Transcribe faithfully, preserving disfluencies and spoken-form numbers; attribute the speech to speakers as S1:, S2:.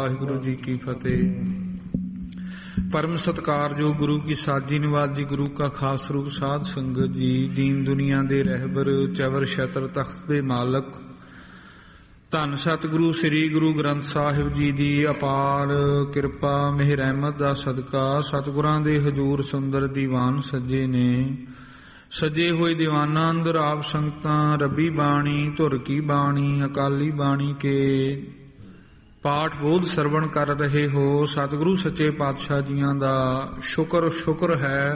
S1: ਵਾਹਿਗੁਰੂ ਜੀ ਕੀ ਫਤਿਹ। परम सत्कारयोग गुरु की साजी निवाजी गुरु का खास रूप साध संगत जी, दीन दुनिया दे रहबर चवर छतर तख्त दे मालक धन सतगुरु श्री गुरु ग्रंथ साहिब जी दी अपार किरपा मेहर रहमत दा सदका सतगुरां दे हजूर सुंदर दीवान सजे ने। सजे होए दीवाना अंदर आप संगतां रबी बाणी धुर की बाणी अकाली बाणी के पाठ बोध सरवण कर रहे हो। सतगुरु सच्चे पातशाह जियां दा शुक्र शुक्र है।